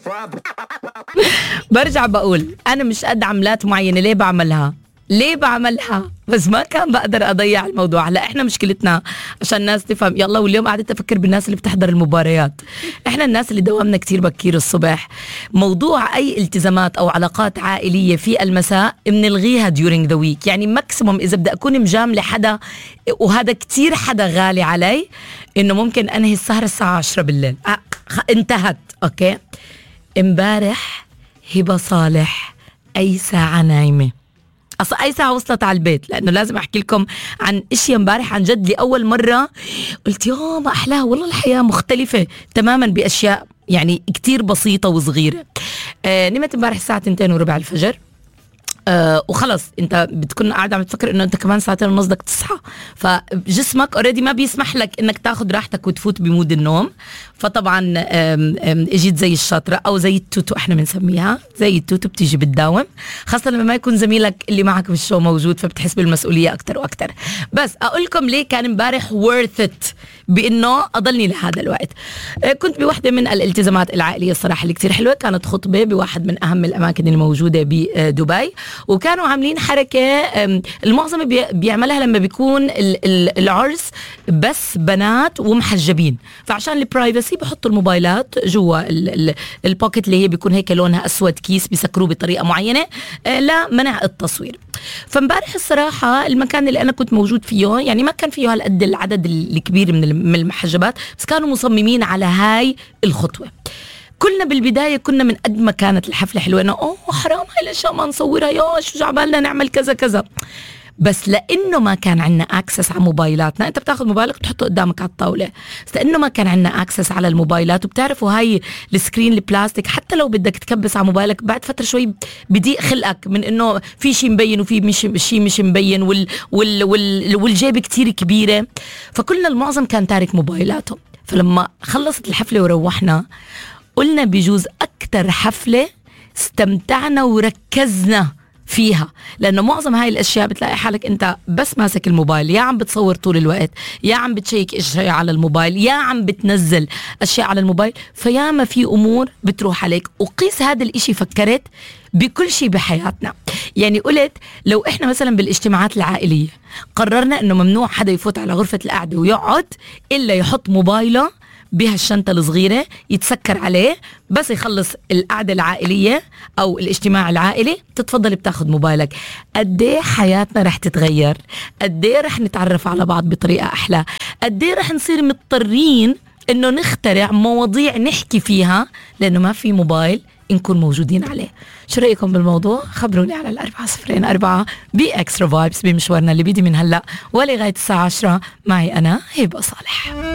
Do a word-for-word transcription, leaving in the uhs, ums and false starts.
برجع بقول أنا مش قد عملات معينة. ليه بعملها؟ ليه بعملها؟ بس ما كان بقدر أضيع الموضوع. هلا إحنا مشكلتنا عشان الناس تفهم، يلا واليوم قاعدة أفكر بالناس اللي بتحضر المباريات. إحنا الناس اللي دوامنا كتير بكير الصبح، موضوع أي التزامات أو علاقات عائلية في المساء بنلغيها during the week. يعني ماكسيموم إذا بدي أكون مجاملة حدا وهذا كتير حدا غالي علي، إنه ممكن أنهي السهرة الساعة عشرة بالليل. أه انتهت. أوكي. امبارح هبة صالح أي ساعة نايمة، أصلا أي ساعة وصلت على البيت، لأنه لازم أحكي لكم عن إشي امبارح عن جد لأول مرة قلت يا ما أحلاها والله. الحياة مختلفة تماما بأشياء يعني كتير بسيطة وصغيرة. آه نمت امبارح الساعة تنتين وربع الفجر. آه وخلص انت بتكون قاعد عم تفكر انه انت كمان ساعتين ونص بدك تصحى، فجسمك اوريدي ما بيسمح لك انك تاخد راحتك وتفوت بمود النوم. فطبعا آم آم اجيت زي الشاطرة او زي التوتو، احنا بنسميها زي التوتو، بتيجي بتداوم، خاصة لما ما يكون زميلك اللي معك بالشو موجود، فبتحس بالمسؤولية اكتر واكتر. بس اقول لكم ليه كان امبارح worth it بانه اضلني لهذا الوقت. آه كنت بوحدة من الالتزامات العائلية الصراحة اللي كتير حلوة، كانت خطبة بواحد من اهم الاماكن الموجودة بدبي، وكانوا عاملين حركة المعظم بيعملها لما بيكون العرس بس بنات ومحجبين، فعشان البرايفسي بحطوا الموبايلات جوا البوكيت اللي هي بيكون هيك لونها أسود، كيس بيسكروه بطريقة معينة لمنع التصوير. فامبارح الصراحة المكان اللي أنا كنت موجود فيه يعني ما كان فيه هالقد العدد الكبير من المحجبات، بس كانوا مصممين على هاي الخطوة. كلنا بالبداية كنا من قد ما كانت الحفلة حلوة انه اوه حرام هاي الاشياء ما نصورها، يا شو جعبالنا نعمل كذا كذا، بس لانه ما كان عنا اكسس على موبايلاتنا. انت بتاخذ موبايلك بتحطه قدامك على الطاولة، بس لانه ما كان عنا اكسس على الموبايلات، وبتعرفوا هاي السكرين البلاستيك حتى لو بدك تكبس على موبايلك بعد فترة شوي بضيق خلقك من انه في شيء مبين وفي مش شيء مش مبين، وال وال وال والجيب كتير كبيرة، فكلنا المعظم كان تارك موبايلاته. فلما خلصت الحفلة وروحنا قلنا بجوز أكتر حفلة استمتعنا وركزنا فيها، لأنه معظم هاي الأشياء بتلاقي حالك أنت بس ماسك الموبايل، يا عم بتصور طول الوقت، يا عم بتشيك أشياء على الموبايل، يا عم بتنزل أشياء على الموبايل، فياما في أمور بتروح عليك. وقيس هذا الإشي، فكرت بكل شيء بحياتنا. يعني قلت لو إحنا مثلا بالاجتماعات العائلية قررنا أنه ممنوع حدا يفوت على غرفة القعدة ويقعد إلا يحط موبايله بهالشنطة الصغيرة يتسكر عليه، بس يخلص القعدة العائلية أو الاجتماع العائلي تتفضل بتاخد موبايلك. قديه حياتنا رح تتغير، قديه رح نتعرف على بعض بطريقة أحلى، قديه رح نصير مضطرين إنه نخترع مواضيع نحكي فيها لأنه ما في موبايل نكون موجودين عليه. شو رأيكم بالموضوع؟ خبروني على الأربعة صفرين أربعة بإكسترا فايبس بمشوارنا اللي بيدي من هلأ ولغاية الساعة عشرة. معي أنا هبة صالح.